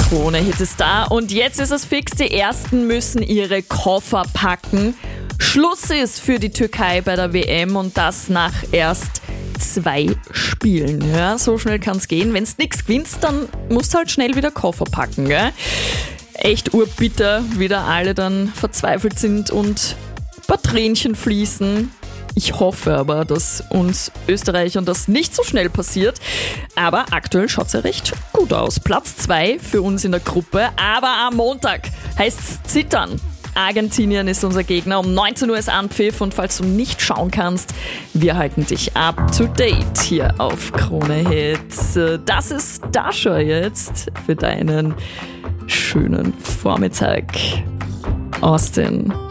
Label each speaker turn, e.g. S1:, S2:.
S1: Krone Hit ist da und jetzt ist es fix, die Ersten müssen ihre Koffer packen. Schluss ist für die Türkei bei der WM und das nach erst 2 Spielen. Ja, so schnell kann es gehen. Wenn du nichts gewinnst, dann musst du halt schnell wieder Koffer packen. Gell? Echt urbitter, wie da alle dann verzweifelt sind und ein paar Tränchen fließen. Ich hoffe aber, dass uns Österreichern das nicht so schnell passiert. Aber aktuell schaut es ja recht gut aus. Platz 2 für uns in der Gruppe. Aber am Montag heißt es zittern. Argentinien ist unser Gegner. Um 19 Uhr ist Anpfiff. Und falls du nicht schauen kannst, wir halten dich up to date hier auf Krone Hit. Das ist Dasha jetzt für deinen schönen Vormittag. Austin.